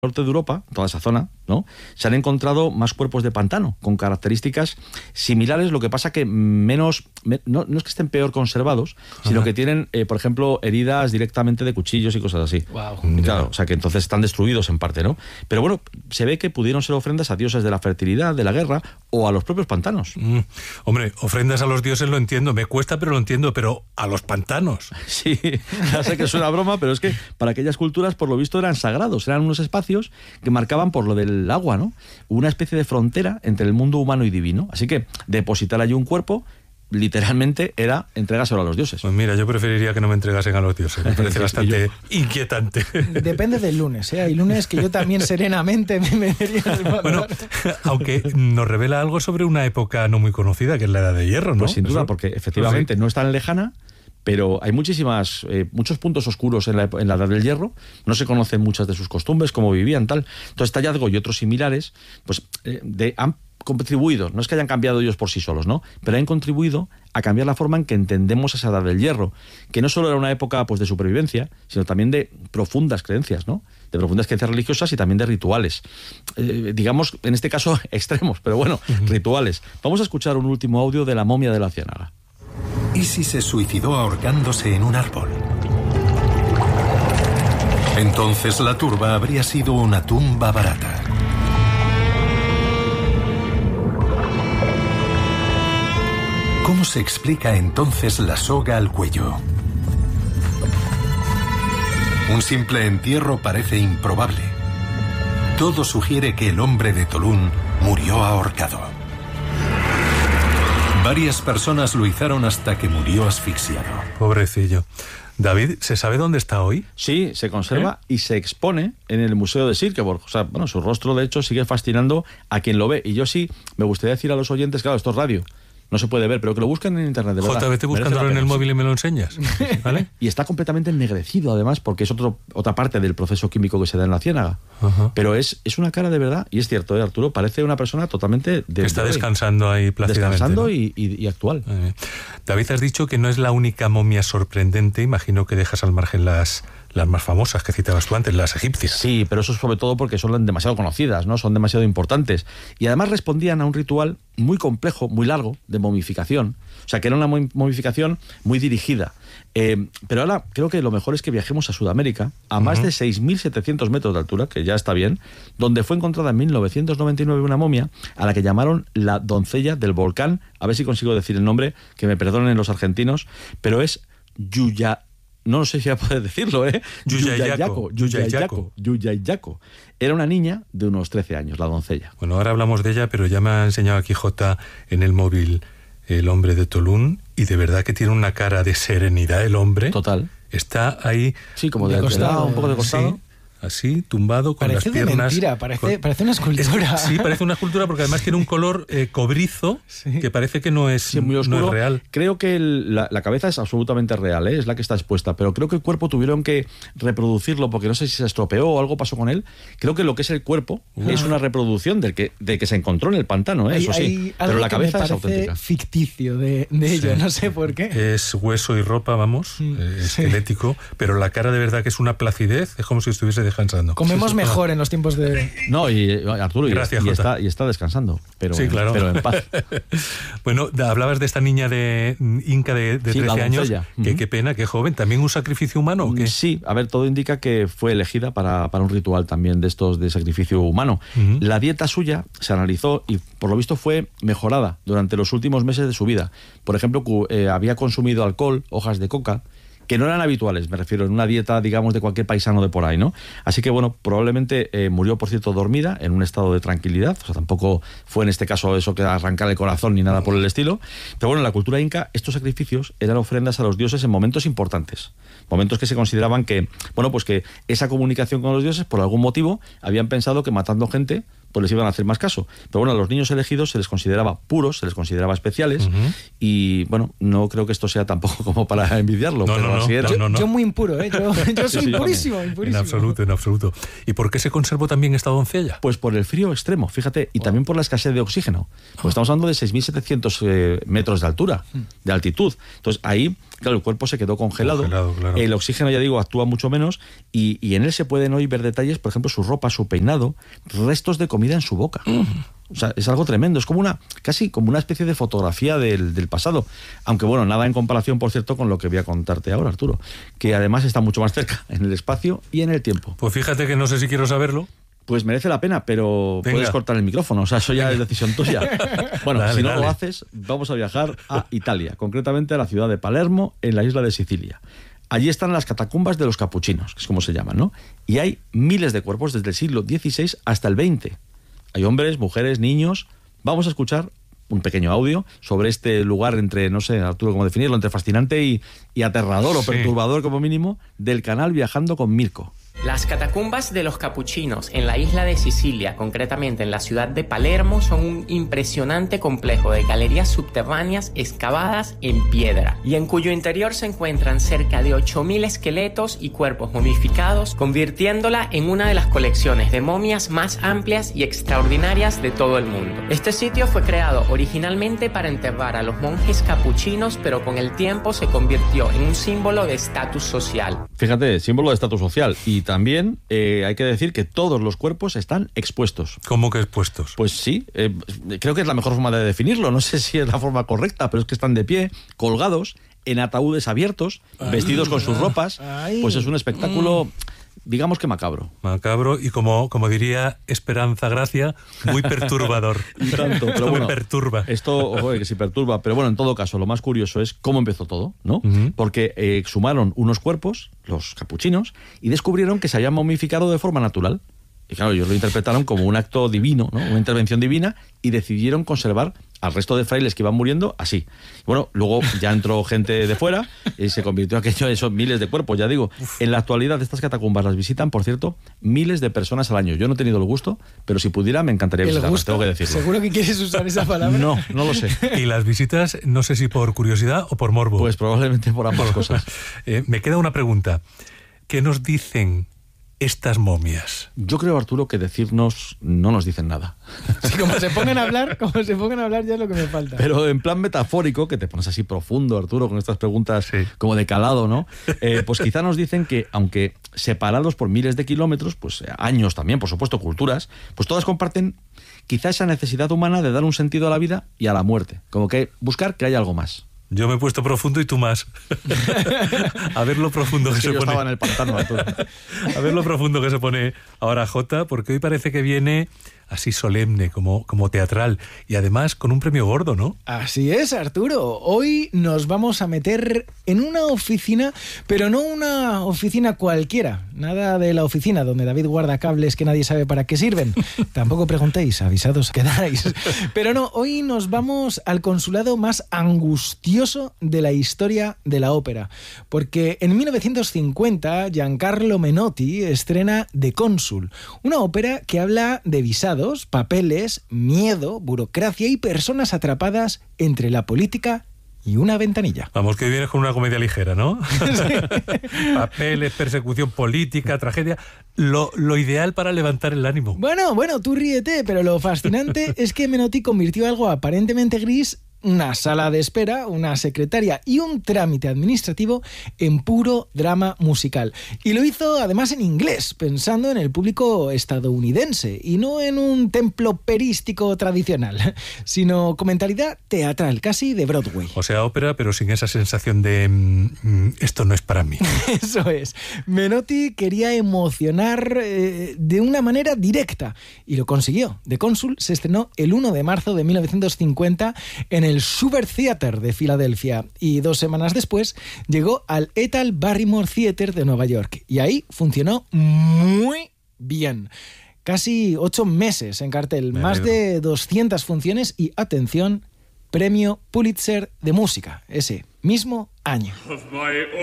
norte de Europa, toda esa zona, ¿no? Se han encontrado más cuerpos de pantano con características similares, lo que pasa que menos, no es que estén peor conservados, sino que tienen, por ejemplo, heridas directamente de cuchillos y cosas así. Wow. Y claro, o sea que entonces están destruidos en parte, ¿no? Pero bueno, se ve que pudieron ser ofrendas a dioses de la fertilidad, de la guerra o a los propios pantanos. Hombre, ofrendas a los dioses lo entiendo, me cuesta pero lo entiendo, pero a los pantanos. Sí, ya sé que es una broma, pero es que para aquellas culturas por lo visto eran sagrados, eran unos espacios que marcaban por lo del agua, ¿no? Una especie de frontera entre el mundo humano y divino. Así que depositar allí un cuerpo literalmente era entregárselo a los dioses. Pues mira, yo preferiría que no me entregasen a los dioses. Me parece bastante inquietante. Depende del lunes, ¿eh? Hay lunes que yo también serenamente me metería en el mar. Bueno, aunque nos revela algo sobre una época no muy conocida, que es la Edad de Hierro, ¿no? Pues sin duda, porque efectivamente sí. no es tan lejana, pero hay muchos puntos oscuros en la Edad del Hierro, no se conocen muchas de sus costumbres, cómo vivían, tal. Entonces, este hallazgo y otros similares, pues han contribuido, no es que hayan cambiado ellos por sí solos, ¿no? Pero han contribuido a cambiar la forma en que entendemos esa Edad del Hierro, que no solo era una época pues de supervivencia, sino también de profundas creencias, ¿no? De profundas creencias religiosas y también de rituales. Digamos, en este caso, extremos, pero bueno, rituales. Vamos a escuchar un último audio de la momia de la Ciénaga. Isis se suicidó ahorcándose en un árbol. Entonces la turba habría sido una tumba barata. ¿Cómo se explica entonces la soga al cuello? Un simple entierro parece improbable. Todo sugiere que el hombre de Tolún murió ahorcado. Varias personas lo izaron hasta que murió asfixiado. Pobrecillo. David, ¿se sabe dónde está hoy? Sí, se conserva y se expone en el Museo de Silkeborg. O sea, bueno, su rostro, de hecho, sigue fascinando a quien lo ve. Y yo sí, me gustaría decir a los oyentes, claro, esto es radio, no se puede ver, pero que lo busquen en internet, de verdad. JBT, buscándolo en el móvil y me lo enseñas, ¿vale? Y está completamente ennegrecido, además, porque es otra parte del proceso químico que se da en la ciénaga. Pero es una cara de verdad, y es cierto, Arturo, parece una persona totalmente... Que está descansando ahí plácidamente. Descansando, ¿no? y actual. David, has dicho que no es la única momia sorprendente, imagino que dejas al margen las más famosas que citabas tú antes, las egipcias. Sí, pero eso es sobre todo porque son demasiado conocidas, ¿no? Son demasiado importantes. Y además respondían a un ritual muy complejo, muy largo, de momificación. O sea, que era una momificación muy dirigida. Pero ahora creo que lo mejor es que viajemos a Sudamérica, a más de 6.700 metros de altura, que ya está bien, donde fue encontrada en 1999 una momia a la que llamaron la doncella del volcán. A ver si consigo decir el nombre, que me perdonen los argentinos, pero es no sé si ya puedes decirlo, Yuyayaco. Era una niña de unos 13 años, la doncella. Bueno, ahora hablamos de ella, pero ya me ha enseñado aquí J en el móvil el hombre de Tolún, y de verdad que tiene una cara de serenidad el hombre. Total. Está ahí... Sí, como de costado, un poco de costado. Sí. Así, tumbado, con parece las piernas... Mentira, parece una escultura. Sí, parece una escultura porque además tiene un color cobrizo, sí, que parece que no es real. Creo que la cabeza es absolutamente real, es la que está expuesta, pero creo que el cuerpo tuvieron que reproducirlo porque no sé si se estropeó o algo pasó con él. Creo que lo que es el cuerpo es una reproducción del que se encontró en el pantano, eso sí. Pero la cabeza es auténtica. Ficticio de ello, no sé por qué. Es hueso y ropa, vamos, esquelético, pero la cara de verdad que es una placidez, es como si estuviese descansando. Comemos mejor en los tiempos de... No, y Arturo, gracias, y está descansando, pero, sí, claro, pero en paz. Bueno, hablabas de esta niña de Inca de 13 años, que qué pena, qué joven. ¿También un sacrificio humano o qué? Sí, a ver, todo indica que fue elegida para un ritual también de estos de sacrificio humano. La dieta suya se analizó y por lo visto fue mejorada durante los últimos meses de su vida. Por ejemplo, había consumido alcohol, hojas de coca, que no eran habituales, me refiero, en una dieta, digamos, de cualquier paisano de por ahí, ¿no? Así que, bueno, probablemente murió, por cierto, dormida, en un estado de tranquilidad, o sea, tampoco fue en este caso eso que arrancar el corazón ni nada por el estilo, pero bueno, en la cultura inca, estos sacrificios eran ofrendas a los dioses en momentos importantes, momentos que se consideraban que, bueno, pues que esa comunicación con los dioses, por algún motivo, habían pensado que matando gente, pues les iban a hacer más caso. Pero bueno, a los niños elegidos se les consideraba puros, se les consideraba especiales, y bueno, no creo que esto sea tampoco como para envidiarlo, pero así era. Yo muy impuro, ¿eh? Yo soy purísimo. En absoluto. ¿Y por qué se conservó también esta doncella? Pues por el frío extremo, fíjate, y también por la escasez de oxígeno. Pues estamos hablando de 6.700 metros de altura, de altitud. Entonces ahí, claro, el cuerpo se quedó congelado. Claro. El oxígeno, ya digo, actúa mucho menos, y en él se pueden hoy ver detalles, por ejemplo, su ropa, su peinado, restos de comida en su boca. O sea, es algo tremendo, es como casi como una especie de fotografía del pasado. Aunque bueno, nada en comparación, por cierto, con lo que voy a contarte ahora, Arturo, que además está mucho más cerca, en el espacio y en el tiempo. Pues fíjate que no sé si quiero saberlo. Pues merece la pena, pero puedes cortar el micrófono, o sea, eso ya es decisión tuya. Bueno, dale. Lo haces, vamos a viajar a Italia, concretamente a la ciudad de Palermo, en la isla de Sicilia. Allí están las catacumbas de los capuchinos, que es como se llaman, ¿no? Y hay miles de cuerpos desde el siglo XVI hasta el XX. Hay hombres, mujeres, niños. Vamos a escuchar un pequeño audio sobre este lugar entre, no sé, Arturo, cómo definirlo, entre fascinante y aterrador o perturbador como mínimo, del canal Viajando con Mirko. Las catacumbas de los capuchinos en la isla de Sicilia, concretamente en la ciudad de Palermo, son un impresionante complejo de galerías subterráneas excavadas en piedra y en cuyo interior se encuentran cerca de 8.000 esqueletos y cuerpos momificados, convirtiéndola en una de las colecciones de momias más amplias y extraordinarias de todo el mundo. Este sitio fue creado originalmente para enterrar a los monjes capuchinos, pero con el tiempo se convirtió en un símbolo de estatus social. Fíjate, símbolo de estatus social. Y también hay que decir que todos los cuerpos están expuestos. ¿Cómo que expuestos? Pues sí, creo que es la mejor forma de definirlo. No sé si es la forma correcta, pero es que están de pie, colgados, en ataúdes abiertos, vestidos con sus ropas. Pues es un espectáculo, digamos que macabro. Macabro y como diría Esperanza Gracia, muy perturbador. Y tanto, pero esto bueno, me perturba. Esto, joder, que sí perturba, pero bueno, en todo caso, lo más curioso es cómo empezó todo, ¿no? Porque exhumaron unos cuerpos, los capuchinos, y descubrieron que se habían momificado de forma natural. Y claro, ellos lo interpretaron como un acto divino, ¿no? Una intervención divina, y decidieron conservar al resto de frailes que iban muriendo así. Bueno, luego ya entró gente de fuera y se convirtió aquello en esos miles de cuerpos, ya digo. En la actualidad estas catacumbas las visitan, por cierto, miles de personas al año. Yo no he tenido el gusto, pero si pudiera me encantaría visitarlas, tengo que decirlo. ¿Seguro que quieres usar esa palabra? No lo sé. ¿Y las visitas, no sé si por curiosidad o por morbo? Pues probablemente por ambas cosas. Me queda una pregunta. ¿Qué nos dicen estas momias? Yo creo, Arturo, que decirnos no nos dicen nada. Sí, como se pongan a hablar ya es lo que me falta. Pero en plan metafórico, que te pones así profundo, Arturo, con estas preguntas como de calado, ¿no? Pues quizá nos dicen que, aunque separados por miles de kilómetros, pues años también, por supuesto, culturas, pues todas comparten quizá esa necesidad humana de dar un sentido a la vida y a la muerte. Como que buscar que haya algo más. Yo me he puesto profundo y tú más. A ver lo profundo que se pone. Yo estaba en el pantano, Arturo. A ver lo profundo que se pone ahora Jota, porque hoy parece que viene así solemne, como teatral, y además con un premio gordo, ¿no? Así es, Arturo. Hoy nos vamos a meter en una oficina, pero no una oficina cualquiera. Nada de la oficina donde David guarda cables que nadie sabe para qué sirven. Tampoco preguntéis, avisados quedáis. Pero no, hoy nos vamos al consulado más angustioso de la historia de la ópera. Porque en 1950, Giancarlo Menotti estrena De Cónsul, una ópera que habla de visados, papeles, miedo, burocracia y personas atrapadas entre la política y una ventanilla. Vamos, que vienes con una comedia ligera, ¿no? Sí. Papeles, persecución política, tragedia. Lo ideal para levantar el ánimo. Bueno, tú ríete, pero lo fascinante es que Menotti convirtió algo aparentemente gris, una sala de espera, una secretaria y un trámite administrativo en puro drama musical. Y lo hizo además en inglés, pensando en el público estadounidense y no en un templo perístico tradicional, sino con mentalidad teatral, casi de Broadway. O sea, ópera, pero sin esa sensación de esto no es para mí. Eso es. Menotti quería emocionar de una manera directa y lo consiguió. De Cónsul se estrenó el 1 de marzo de 1950 en el Schubert Theater de Filadelfia y 2 semanas después llegó al Ethel Barrymore Theater de Nueva York y ahí funcionó muy bien. Casi 8 meses en cartel, más de 200 funciones y, atención, premio Pulitzer de música ese mismo año.